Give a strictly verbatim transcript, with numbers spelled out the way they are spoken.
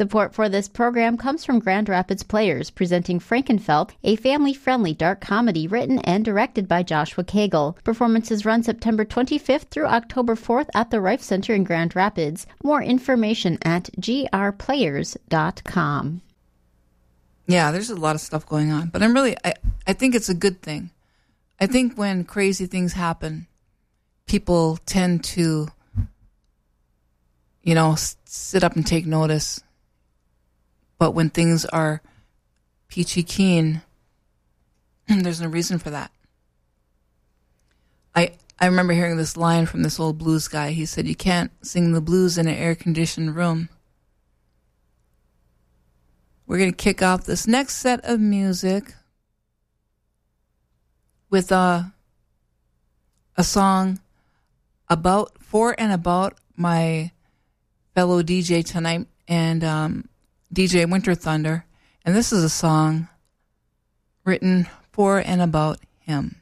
Support for this program comes from Grand Rapids Players, presenting Frankenfeld, a family-friendly dark comedy written and directed by Joshua Cagle. Performances run September twenty-fifth through October fourth at the Rife Center in Grand Rapids. More information at g r players dot com. Yeah, there's a lot of stuff going on, but I'm really, I, I think it's a good thing. I think when crazy things happen, people tend to, you know, s- sit up and take notice. But when things are peachy keen, there's no reason for that. I I remember hearing this line from this old blues guy. He said, "You can't sing the blues in an air-conditioned room." We're going to kick off this next set of music with a, a song about, for and about my fellow D J tonight, and um, D J Winter Thunder. And this is a song written for and about him.